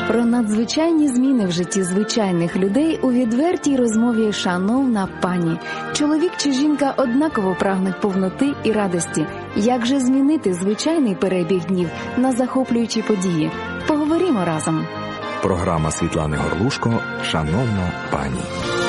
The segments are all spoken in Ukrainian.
Про надзвичайні зміни в житті звичайних людей у відвертій розмові «Шановна пані». Чоловік чи жінка однаково прагнуть повноти і радості. Як же змінити звичайний перебіг днів на захоплюючі події? Поговоримо разом. Програма Світлани Горлушко «Шановна пані».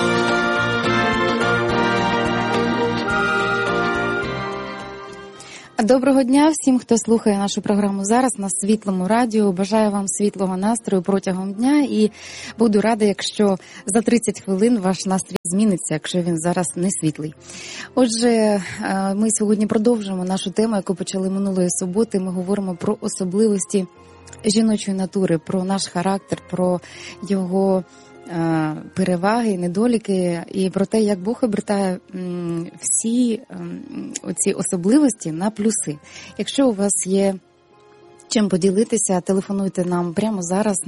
Доброго дня всім, хто слухає нашу програму зараз на Світлому радіо. Бажаю вам світлого настрою протягом дня і буду рада, якщо за 30 хвилин ваш настрій зміниться, якщо він зараз не світлий. Отже, ми сьогодні продовжуємо нашу тему, яку почали минулої суботи. Ми говоримо про особливості жіночої натури, про наш характер, про його переваги, недоліки і про те, як Бог обертає всі оці особливосці на плюси. Якщо у вас є чим поділитися, телефонуйте нам прямо зараз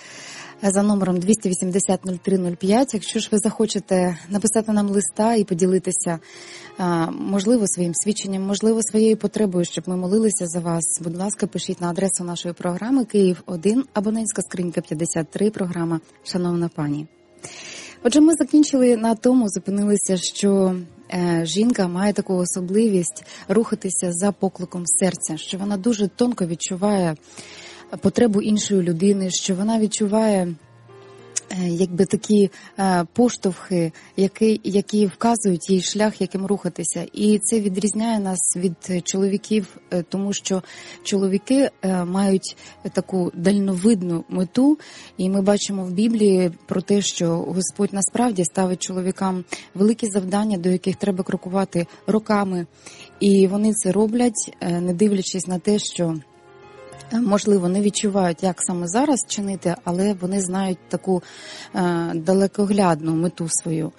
за номером 280-03-05. Якщо ж ви захочете написати нам листа і поділитися, можливо, своїм свідченням, можливо, своєю потребою, щоб ми молилися за вас, будь ласка, пишіть на адресу нашої програми Київ 1, абонентська скринька 53, програма «Шановна пані». Отже, ми закінчили на тому, зупинилися, що жінка має таку особливість рухатися за покликом серця, що вона дуже тонко відчуває потребу іншої людини, що вона відчуває якби такі поштовхи, які вказують їй шлях, яким рухатися. І це відрізняє нас від чоловіків, тому що чоловіки мають таку дальновидну мету, і ми бачимо в Біблії про те, що Господь насправді ставить чоловікам великі завдання, до яких треба крокувати роками. І вони це роблять, не дивлячись на те, що можливо, не відчувають, як саме зараз чинити, але вони знають таку далекоглядну мету свою.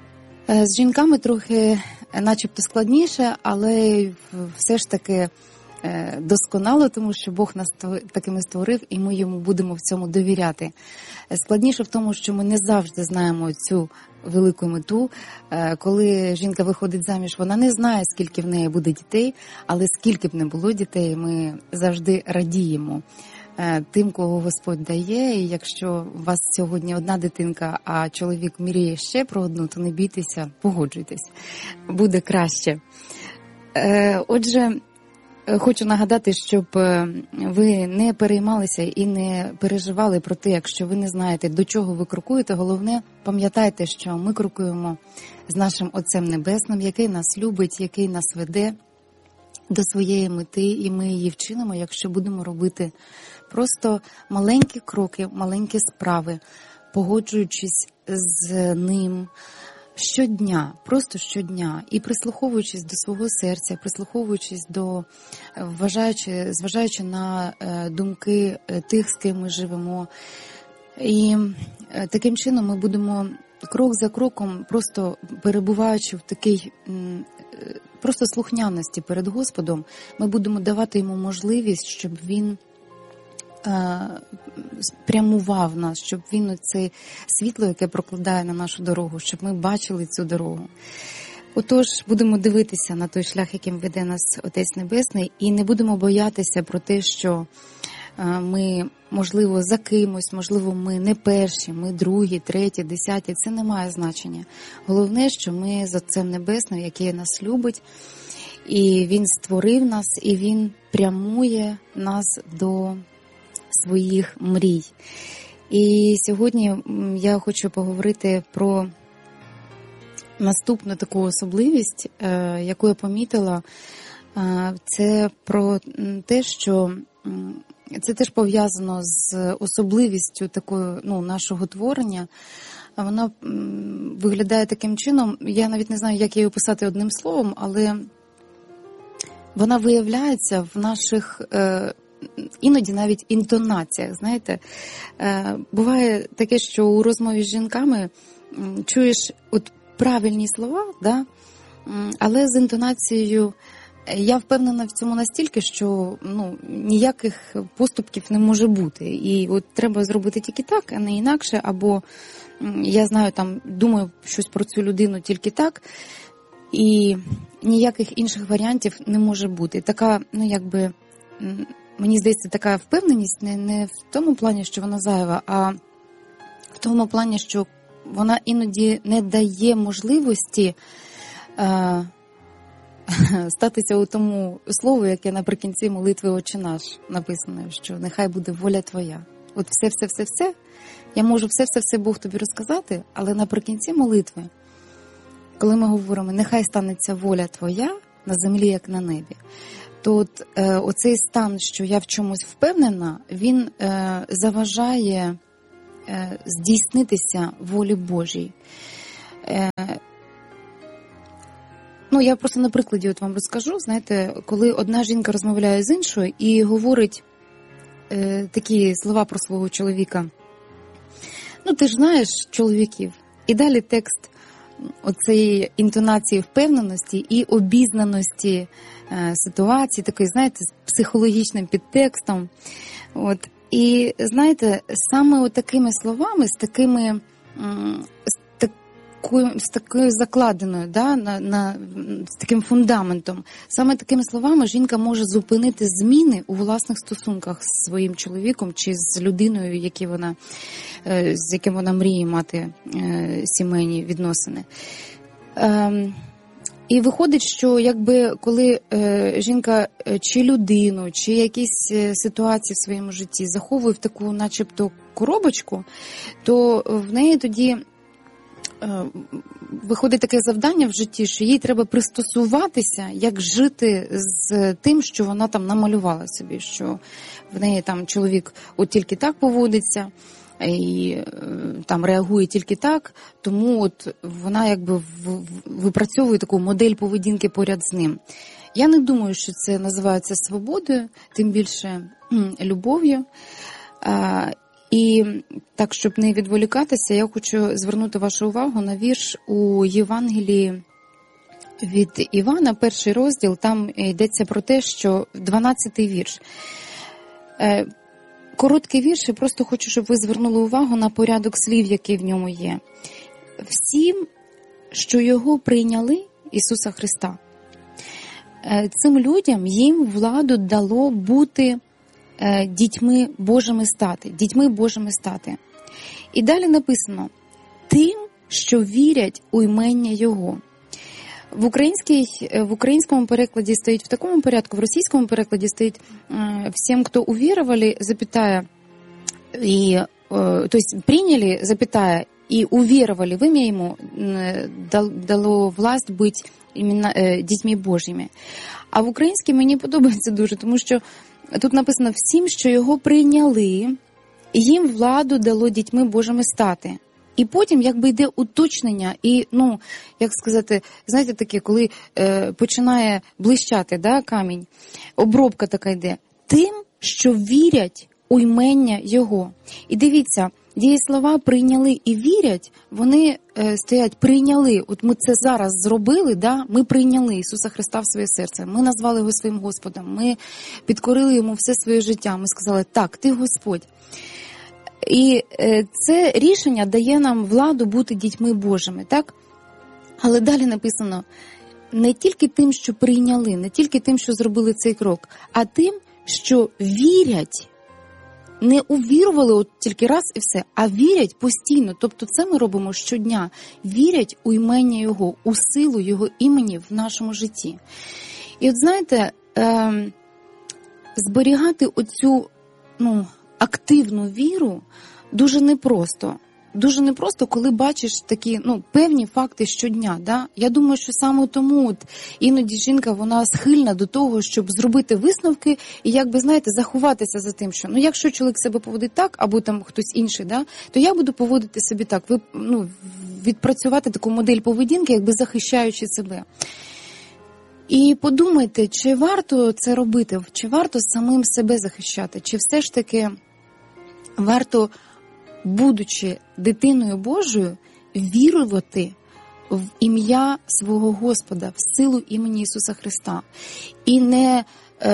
З жінками трохи начебто складніше, але все ж таки досконало, тому що Бог нас такими створив, і ми йому будемо в цьому довіряти. Складніше в тому, що ми не завжди знаємо цю велику мету. Коли жінка виходить заміж, вона не знає, скільки в неї буде дітей, але скільки б не було дітей, ми завжди радіємо тим, кого Господь дає. І якщо у вас сьогодні одна дитинка, а чоловік мріє ще про одну, то не бійтеся, погоджуйтесь, буде краще. Отже, хочу нагадати, щоб ви не переймалися і не переживали про те, якщо ви не знаєте, до чого ви крокуєте. Головне, пам'ятайте, що ми крокуємо з нашим Отцем Небесним, який нас любить, який нас веде до своєї мети, і ми її вчинимо, якщо будемо робити просто маленькі кроки, маленькі справи, погоджуючись з ним щодня, просто щодня, і прислуховуючись до свого серця, прислуховуючись до, зважаючи на думки тих, з ким ми живемо. І таким чином ми будемо крок за кроком, просто перебуваючи в такій просто слухняності перед Господом, ми будемо давати йому можливість, щоб він спрямував нас, щоб він це світло, яке прокладає на нашу дорогу, щоб ми бачили цю дорогу. Отож, будемо дивитися на той шлях, яким веде нас Отець Небесний, і не будемо боятися про те, що ми, можливо, за кимось, можливо, ми не перші, ми другі, треті, десяті, це не має значення. Головне, що ми з Отцем Небесним, який нас любить, і Він створив нас, і Він прямує нас до своїх мрій. І сьогодні я хочу поговорити про наступну таку особливість, яку я помітила. Це про те, що це теж пов'язано з особливістю такою, нашого творення. Воно виглядає таким чином, я навіть не знаю, як її описати одним словом, але вона виявляється в наших іноді навіть інтонаціях, знаєте. Буває таке, що у розмові з жінками чуєш от правильні слова, да? Але з інтонацією я впевнена в цьому настільки, що ніяких поступків не може бути. І от треба зробити тільки так, а не інакше, або я знаю, думаю щось про цю людину тільки так, і ніяких інших варіантів не може бути. Така, мені здається, така впевненість не в тому плані, що вона зайва, а в тому плані, що вона іноді не дає можливості статися у тому слову, яке наприкінці молитви «Отче наш» написано, що нехай буде воля твоя. От все, я можу все Бог тобі розказати, але наприкінці молитви, коли ми говоримо «нехай станеться воля твоя на землі, як на небі», то от, оцей стан, що я в чомусь впевнена, він заважає здійснитися волі Божій. Я просто на прикладі от вам розкажу. Знаєте, коли одна жінка розмовляє з іншою і говорить такі слова про свого чоловіка. Ти ж знаєш чоловіків. І далі текст оцеї інтонації впевненості і обізнаності ситуації, такої, знаєте, з психологічним підтекстом. От. І, знаєте, саме от такими словами, з такою закладеною, з таким фундаментом, саме такими словами жінка може зупинити зміни у власних стосунках з своїм чоловіком чи з людиною, з яким вона мріє мати сімейні відносини. І виходить, що коли жінка чи людину, чи якісь ситуації в своєму житті заховує в таку начебто коробочку, то в неї тоді виходить таке завдання в житті, що їй треба пристосуватися, як жити з тим, що вона там намалювала собі, що в неї там чоловік от тільки так поводиться, і там реагує тільки так, тому от вона випрацьовує таку модель поведінки поряд з ним. Я не думаю, що це називається свободою, тим більше любов'ю. І так, щоб не відволікатися, я хочу звернути вашу увагу на вірш у Євангелії від Івана, 1 розділ, там йдеться про те, що 12-й вірш. Короткий вірш, і просто хочу, щоб ви звернули увагу на порядок слів, який в ньому є. Всім, що його прийняли, Ісуса Христа, цим людям їм владу дало бути дітьми Божими стати. І далі написано «тим, що вірять у імення Його». В українському перекладі стоїть в такому порядку, в російському перекладі стоїть «всем, кто уверовали, запятая, то есть приняли, запятая, и уверовали в имя Ему, дало власть быть именно дітьми Божими». А в українській мені подобається дуже, тому що тут написано «всім, що його прийняли, їм владу дало дітьми Божими стати». І потім йде уточнення і, як сказати, знаєте таке, коли починає блищати, камінь, обробка така йде. Тим, що вірять у імення Його. І дивіться, дієслова «прийняли» і «вірять», вони стоять «прийняли». От ми це зараз зробили, ми прийняли Ісуса Христа в своє серце. Ми назвали Його своїм Господом. Ми підкорили Йому все своє життя. Ми сказали, так, Ти Господь. І це рішення дає нам владу бути дітьми Божими, так? Але далі написано, не тільки тим, що прийняли, не тільки тим, що зробили цей крок, а тим, що вірять. Не увірували от тільки раз і все, а вірять постійно. Тобто це ми робимо щодня. Вірять у імення Його, у силу Його імені в нашому житті. І от знаєте, зберігати оцю, активну віру дуже непросто. Дуже непросто, коли бачиш такі, певні факти щодня, Я думаю, що саме тому іноді жінка, вона схильна до того, щоб зробити висновки і, заховатися за тим, що, якщо чоловік себе поводить так, або там хтось інший, то я буду поводити собі так. Відпрацювати таку модель поведінки, захищаючи себе. І подумайте, чи варто це робити, чи варто самим себе захищати, чи все ж таки варто, будучи дитиною Божою, вірувати в ім'я свого Господа, в силу імені Ісуса Христа. І не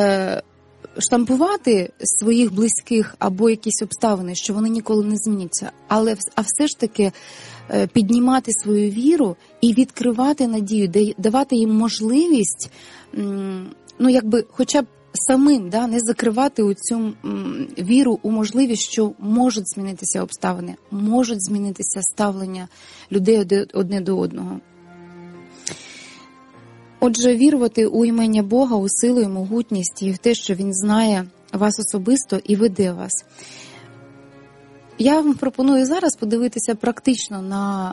штампувати своїх близьких або якісь обставини, що вони ніколи не зміняться, а все ж таки піднімати свою віру і відкривати надію, давати їм можливість, хоча б самим, да, не закривати оцю віру у можливість, що можуть змінитися обставини, можуть змінитися ставлення людей одне до одного. Отже, вірувати у імення Бога, у силу і могутність, і в те, що Він знає вас особисто і веде вас. Я вам пропоную зараз подивитися практично на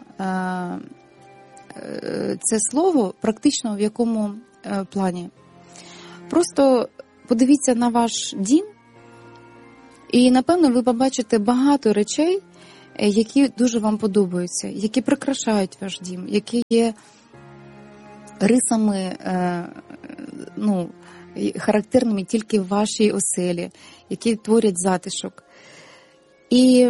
це слово, практично в якому плані. Просто подивіться на ваш дім, і, напевно, ви побачите багато речей, які дуже вам подобаються, які прикрашають ваш дім, які є рисами, характерними тільки в вашій оселі, які творять затишок. І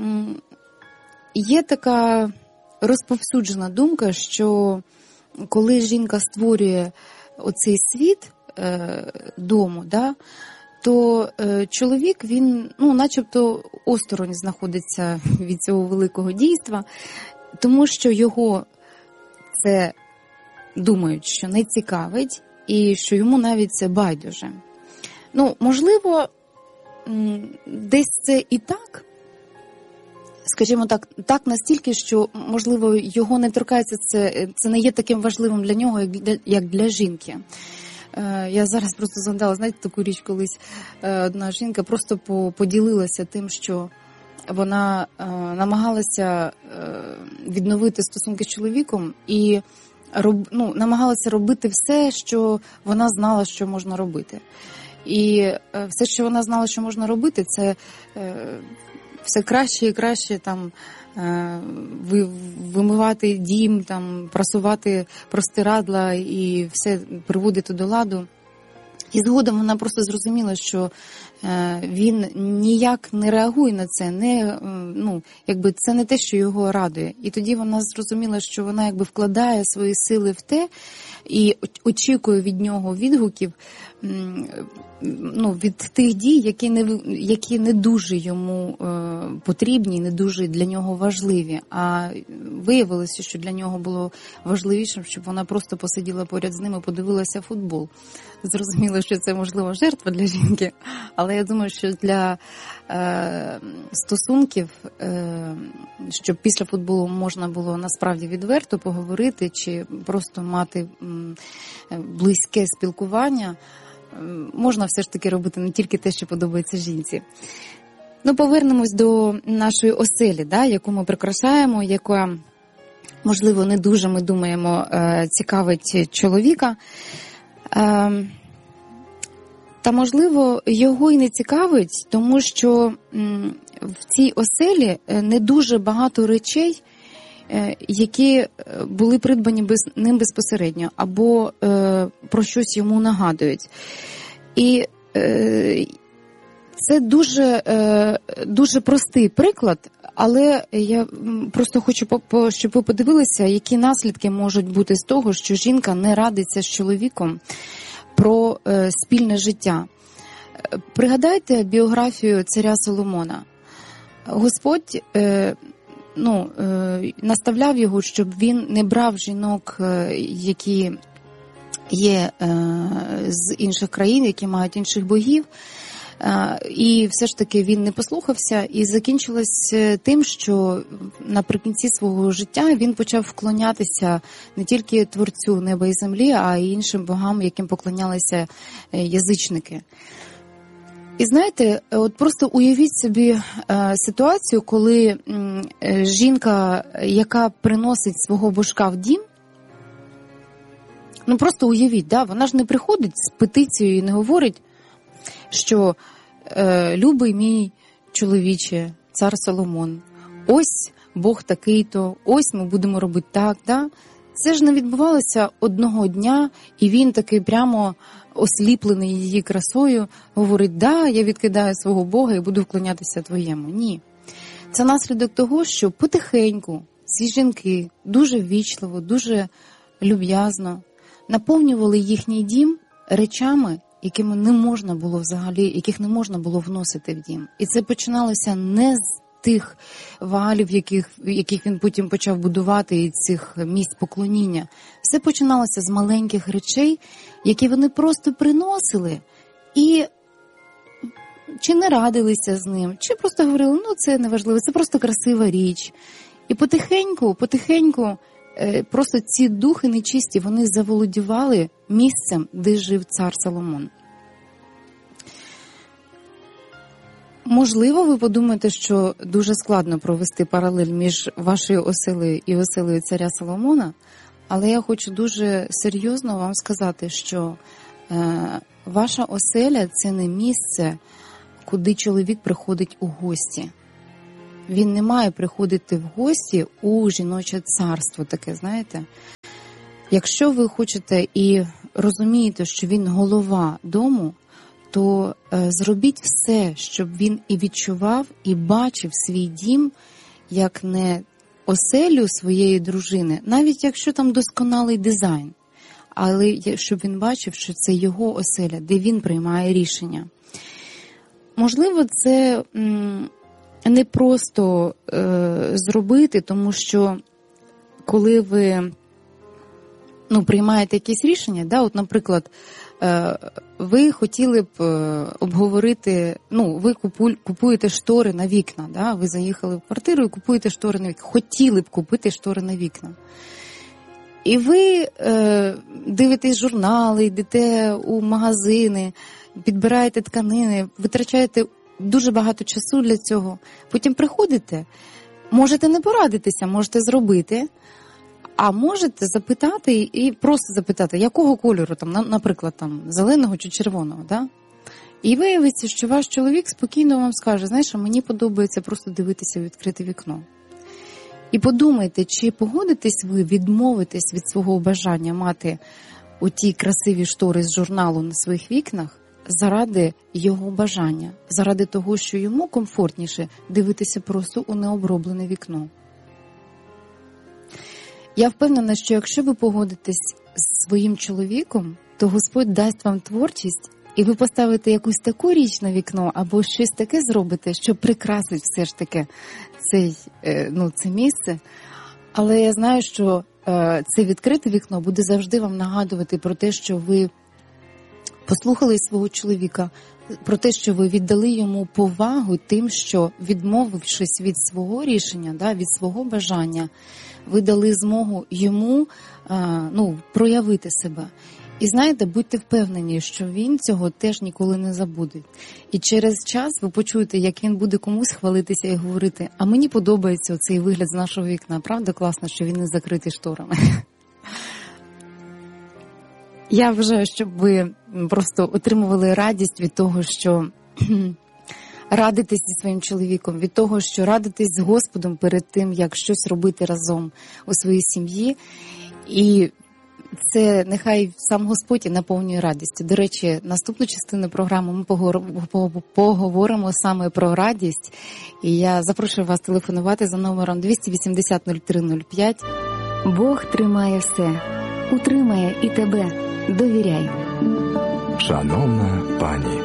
є така розповсюджена думка, що коли жінка створює оцей світ дому, да, то чоловік, він, начебто осторонь знаходиться від цього великого дійства, тому що його це думають, що не цікавить, і що йому навіть це байдуже. Можливо, десь це і так, скажімо так настільки, що, можливо, його не торкається, це не є таким важливим для нього, як для жінки. Я зараз просто згадала, знаєте, таку річ, колись одна жінка просто поділилася тим, що вона намагалася відновити стосунки з чоловіком і намагалася робити все, що вона знала, що можна робити. І все, що вона знала, що можна робити, це все краще і краще там вимивати дім, там прасувати простирадла і все приводити до ладу. І згодом вона просто зрозуміла, що він ніяк не реагує на це, це не те, що його радує. І тоді вона зрозуміла, що вона вкладає свої сили в те і очікує від нього відгуків, від тих дій, які не дуже йому потрібні, не дуже для нього важливі. А виявилося, що для нього було важливіше, щоб вона просто посиділа поряд з ним і подивилася футбол. Зрозуміло, що це, можливо, жертва для жінки, але я думаю, що для стосунків, щоб після футболу можна було насправді відверто поговорити чи просто мати близьке спілкування, можна все ж таки робити не тільки те, що подобається жінці. Повернемось до нашої оселі, да, яку ми прикрашаємо, яка, можливо, не дуже, ми думаємо, цікавить чоловіка. Та, можливо, його і не цікавить, тому що в цій оселі не дуже багато речей, які були придбані ним безпосередньо, або про щось йому нагадують. І це дуже простий приклад, але я просто хочу, щоб ви подивилися, які наслідки можуть бути з того, що жінка не радиться з чоловіком про спільне життя. Пригадайте біографію царя Соломона. Господь наставляв його, щоб він не брав жінок, які є з інших країн, які мають інших богів. І все ж таки він не послухався, і закінчилось тим, що наприкінці свого життя він почав вклонятися не тільки Творцю неба і землі, а й іншим богам, яким поклонялися язичники. І знаєте, от просто уявіть собі ситуацію, коли жінка, яка приносить свого божка в дім, просто уявіть, да, вона ж не приходить з петицією і не говорить, що любий мій чоловіче, цар Соломон, ось Бог такий-то, ось ми будемо робити так, да? Це ж не відбувалося одного дня, і він такий прямо осліплений її красою говорить, да, я відкидаю свого Бога і буду вклонятися твоєму. Ні. Це наслідок того, що потихеньку ці жінки дуже ввічливо, дуже люб'язно наповнювали їхній дім речами, яких не можна було вносити в дім. І це починалося не з тих ваалів, яких він потім почав будувати, і цих місць поклоніння. Все починалося з маленьких речей, які вони просто приносили І чи не радилися з ним, чи просто говорили, це неважливо, це просто красива річ. І потихеньку просто ці духи нечисті, вони заволодівали місцем, де жив цар Соломон. Можливо, ви подумаєте, що дуже складно провести паралель між вашою оселею і оселею царя Соломона, але я хочу дуже серйозно вам сказати, що ваша оселя – це не місце, куди чоловік приходить у гості. Він не має приходити в гості у жіноче царство таке, знаєте. Якщо ви хочете і розумієте, що він голова дому, то зробіть все, щоб він і відчував, і бачив свій дім, як не оселю своєї дружини, навіть якщо там досконалий дизайн, але щоб він бачив, що це його оселя, де він приймає рішення. Можливо, це не просто зробити, тому що коли ви приймаєте якесь рішення, от, наприклад, ви хотіли б обговорити, ви купуєте штори на вікна, ви заїхали в квартиру і купуєте штори на вікна, хотіли б купити штори на вікна. І ви дивитесь журнали, йдете у магазини, підбираєте тканини, витрачаєте дуже багато часу для цього. Потім приходите, можете не порадитися, можете зробити, а можете запитати і просто запитати, якого кольору, наприклад, зеленого чи червоного. Да? І виявиться, що ваш чоловік спокійно вам скаже, знаєш, мені подобається просто дивитися в відкрите вікно. І подумайте, чи погодитесь ви відмовитись від свого бажання мати оті красиві штори з журналу на своїх вікнах заради його бажання, заради того, що йому комфортніше дивитися просто у необроблене вікно. Я впевнена, що якщо ви погодитесь з своїм чоловіком, то Господь дасть вам творчість, і ви поставите якусь таку річ на вікно, або щось таке зробите, що прикрасить все ж таки це місце. Але я знаю, що це відкрите вікно буде завжди вам нагадувати про те, що ви послухали свого чоловіка, про те, що ви віддали йому повагу тим, що, відмовившись від свого рішення, від свого бажання, ви дали змогу йому проявити себе. І знаєте, будьте впевнені, що він цього теж ніколи не забуде. І через час ви почуєте, як він буде комусь хвалитися і говорити, а мені подобається оцей вигляд з нашого вікна. Правда класно, що він не закритий шторами? Я вважаю, щоб ви просто отримували радість від того, що радитесь зі своїм чоловіком, від того, що радитесь з Господом перед тим, як щось робити разом у своїй сім'ї. І це нехай сам Господь наповнює радістю. До речі, наступну частину програми ми поговоримо саме про радість. І я запрошую вас телефонувати за номером 280-03-05. Бог тримає все, утримає і тебе. Довіряй. Шановна пані.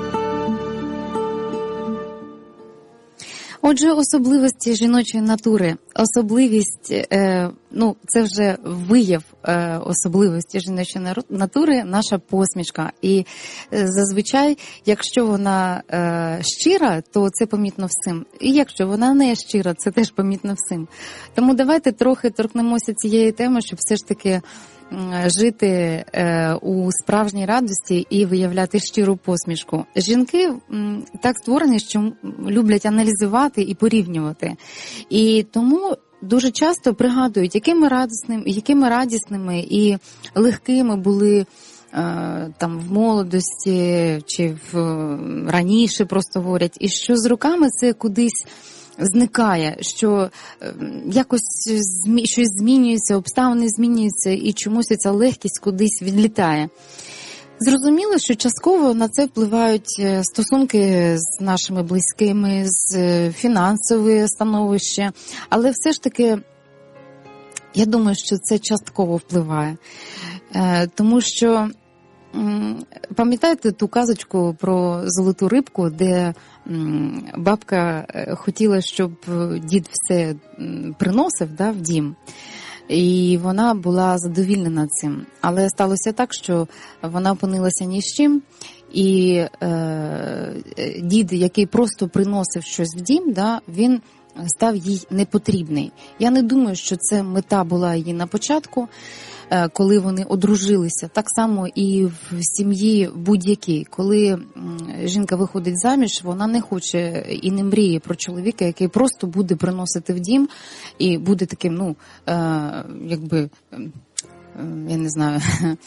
Отже, особливості жіночої натури. Особливість, це вже вияв особливості жіночої натури, наша посмішка. І зазвичай, якщо вона щира, то це помітно всім. І якщо вона не щира, це теж помітно всім. Тому давайте трохи торкнемося цієї теми, щоб все ж таки жити у справжній радості і виявляти щиру посмішку. Жінки так створені, що люблять аналізувати і порівнювати. І тому дуже часто пригадують, якими радісними і легкими були в молодості чи раніше просто говорять. І що з роками це кудись зникає, що якось щось змінюється, обставини змінюються і чомусь ця легкість кудись відлітає. Зрозуміло, що частково на це впливають стосунки з нашими близькими, з фінансове становище, але все ж таки я думаю, що це частково впливає. Тому що пам'ятаєте ту казочку про золоту рибку, де бабка хотіла, щоб дід все приносив в дім, і вона була задовільнена цим. Але сталося так, що вона опинилася ні з чим, і дід, який просто приносив щось в дім, да, він став їй непотрібний. Я не думаю, що це мета була її на початку, коли вони одружилися. Так само і в сім'ї будь-якій. Коли жінка виходить заміж, вона не хоче і не мріє про чоловіка, який просто буде приносити в дім і буде таким, якби, я не знаю,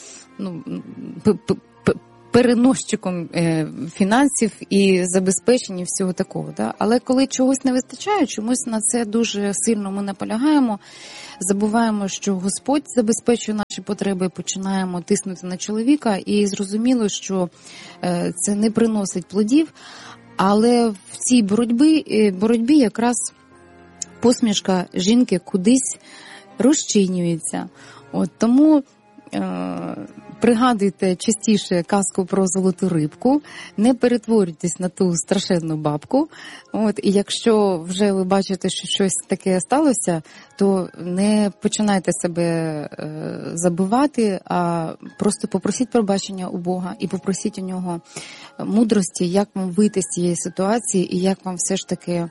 переносчиком фінансів і забезпечення всього такого. Да? Але коли чогось не вистачає, чомусь на це дуже сильно ми наполягаємо, забуваємо, що Господь забезпечує наші потреби, починаємо тиснути на чоловіка, і зрозуміло, що це не приносить плодів, але в цій боротьбі якраз посмішка жінки кудись розчинюється. Тому пригадуйте частіше казку про золоту рибку, не перетворюйтесь на ту страшенну бабку. І якщо вже ви бачите, що щось таке сталося, то не починайте себе забивати, а просто попросіть пробачення у Бога і попросіть у нього мудрості, як вам вийти з цієї ситуації і як вам все ж таки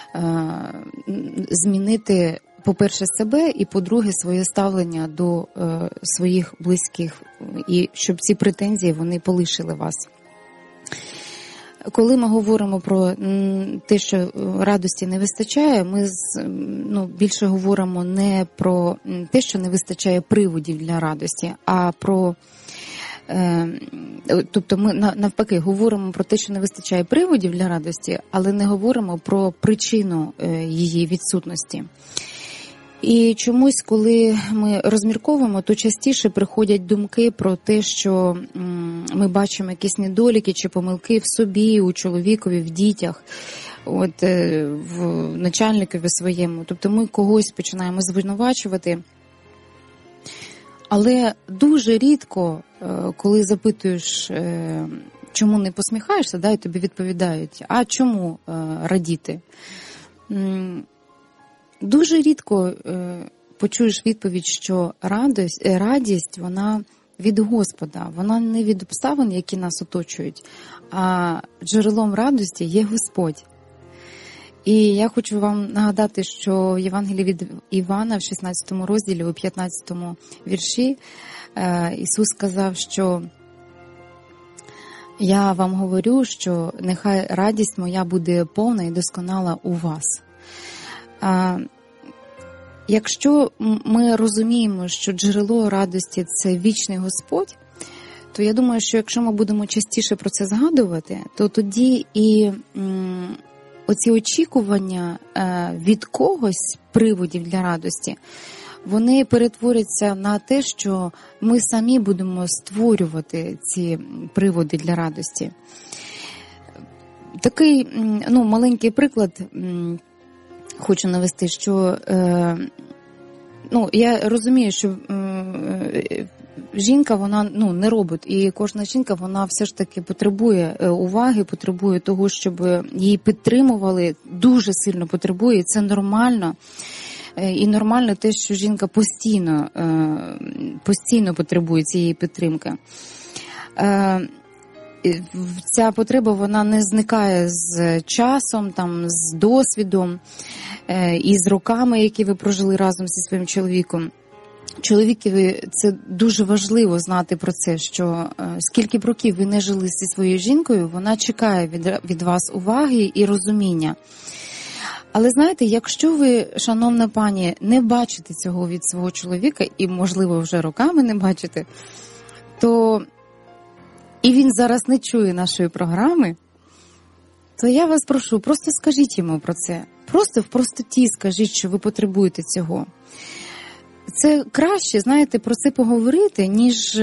змінити, по-перше, себе, і, по-друге, своє ставлення до своїх близьких, і щоб ці претензії, вони полишили вас. Коли ми говоримо про те, що радості не вистачає, ми більше говоримо не про те, що не вистачає приводів для радості, а про... Тобто ми навпаки говоримо про те, що не вистачає приводів для радості, але не говоримо про причину її відсутності. І чомусь, коли ми розмірковуємо, то частіше приходять думки про те, що ми бачимо якісь недоліки чи помилки в собі, у чоловікові, в дітях, в начальникові своєму. Тобто ми когось починаємо звинувачувати. Але дуже рідко, коли запитуєш, чому не посміхаєшся, да, і тобі відповідають, а чому радіти? Дуже рідко почуєш відповідь, що радість, вона від Господа, вона не від обставин, які нас оточують, а джерелом радості є Господь. І я хочу вам нагадати, що в Євангелії від Івана в 16 розділі, у 15 вірші, Ісус сказав, що «Я вам говорю, що нехай радість моя буде повна і досконала у вас». Якщо ми розуміємо, що джерело радості – це вічний Господь, то я думаю, що якщо ми будемо частіше про це згадувати, то тоді і оці очікування від когось приводів для радості, вони перетворяться на те, що ми самі будемо створювати ці приводи для радості. Такий маленький приклад хочу навести, що я розумію, що жінка, вона не робот, і кожна жінка, вона все ж таки потребує уваги, потребує того, щоб її підтримували, дуже сильно потребує, і це нормально. І нормально те, що жінка постійно потребує цієї підтримки. Ця потреба, вона не зникає з часом, з досвідом і з роками, які ви прожили разом зі своїм чоловіком. Чоловікові це дуже важливо знати про це, що скільки б років ви не жили зі своєю жінкою, вона чекає від вас уваги і розуміння. Але знаєте, якщо ви, шановна пані, не бачите цього від свого чоловіка, і, можливо, вже роками не бачите, то і він зараз не чує нашої програми, то я вас прошу, просто скажіть йому про це. Просто в простоті скажіть, що ви потребуєте цього. Це краще, знаєте, про це поговорити, ніж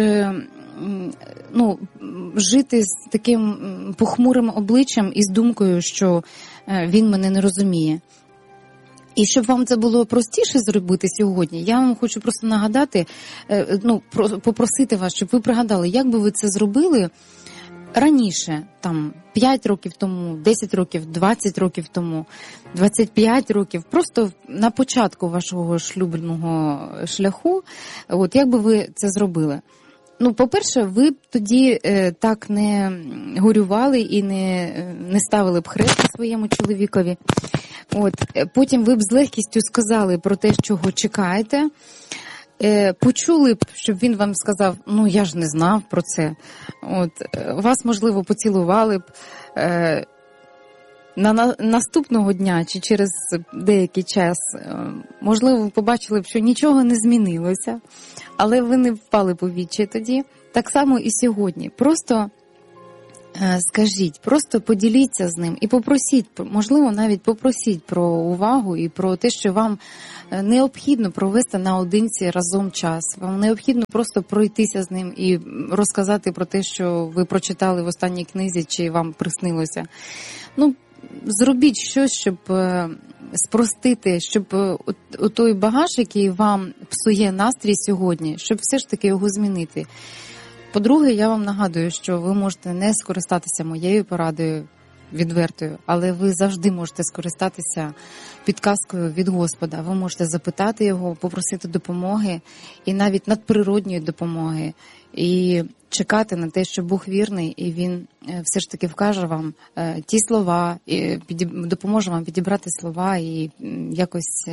жити з таким похмурим обличчям і з думкою, що він мене не розуміє. І щоб вам це було простіше зробити сьогодні, я вам хочу просто нагадати, попросити вас, щоб ви пригадали, як би ви це зробили раніше, 5 років тому, 10 років, 20 років тому, 25 років, просто на початку вашого шлюбного шляху, як би ви це зробили. Ну, по-перше, ви б тоді так не горювали і не ставили б хрест своєму чоловікові. Потім ви б з легкістю сказали про те, чого чекаєте. Почули б, щоб він вам сказав, ну, я ж не знав про це. Вас, можливо, поцілували б. Наступного дня чи через деякий час, можливо, ви побачили б, що нічого не змінилося, але ви не впали в відчай тоді. Так само і сьогодні. Просто скажіть, просто поділіться з ним і попросіть, можливо, навіть попросіть про увагу і про те, що вам необхідно провести наодинці разом час. Вам необхідно просто пройтися з ним і розказати про те, що ви прочитали в останній книзі чи вам приснилося. Ну, зробіть щось, щоб спростити, щоб той багаж, який вам псує настрій сьогодні, щоб все ж таки його змінити. По-друге, я вам нагадую, що ви можете не скористатися моєю порадою відвертою, але ви завжди можете скористатися підказкою від Господа. Ви можете запитати його, попросити допомоги і навіть надприродньої допомоги. І чекати на те, що Бог вірний, і Він все ж таки вкаже вам ті слова, і допоможе вам підібрати слова і якось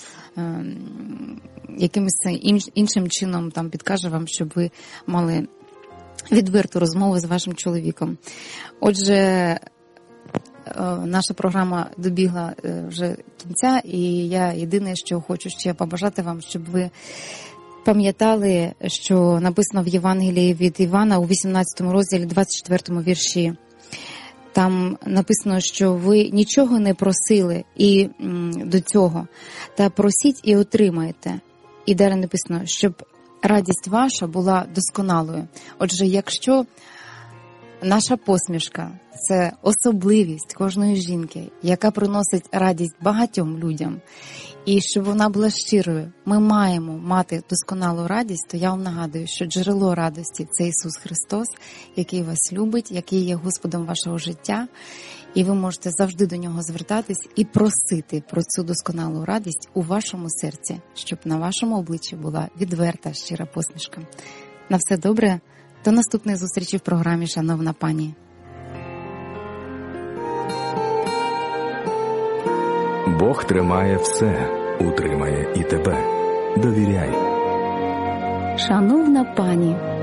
якимось іншим чином там підкаже вам, щоб ви мали відверту розмову з вашим чоловіком. Отже, наша програма добігла вже кінця, і я єдине, що хочу ще побажати вам, щоб ви пам'ятали, що написано в Євангелії від Івана у 18 розділі, 24 вірші. Там написано, що ви нічого не просили і до цього, та просіть і отримаєте. І далі написано, щоб радість ваша була досконалою. Отже, якщо наша посмішка – це особливість кожної жінки, яка приносить радість багатьом людям, і щоб вона була щирою, ми маємо мати досконалу радість, то я вам нагадую, що джерело радості – це Ісус Христос, який вас любить, який є Господом вашого життя, і ви можете завжди до Нього звертатись і просити про цю досконалу радість у вашому серці, щоб на вашому обличчі була відверта, щира посмішка. На все добре. До наступної зустрічі в програмі «Шановна пані». Бог тримає все, утримає і тебе. Довіряй. Шановна пані.